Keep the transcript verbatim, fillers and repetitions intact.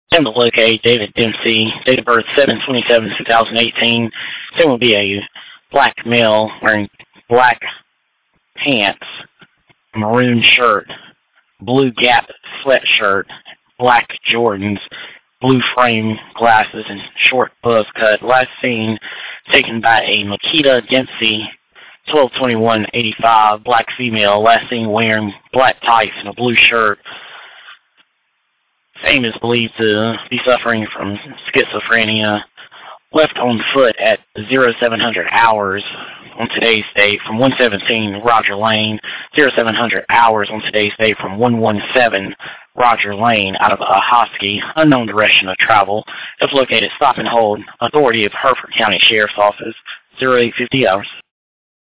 Tim to locate David Dempsey, date of birth seven twenty-seven two thousand eighteen. Tim will be a black male wearing black pants, maroon shirt, blue Gap sweatshirt, black Jordans, blue frame glasses, and short buzz cut. Last seen taken by a Makita Dempsey, twelve twenty-one eighty-five, black female. Last seen wearing black tights and a blue shirt. Same is believed to be suffering from schizophrenia. Left on foot at zero seven hundred hours on today's date from one seventeen Roger Lane, zero seven hundred hours on today's date from one seventeen Roger Lane out of Ahoskie. Unknown direction of travel. If located, stop and hold. Authority of Hereford County Sheriff's Office, zero eight fifty hours.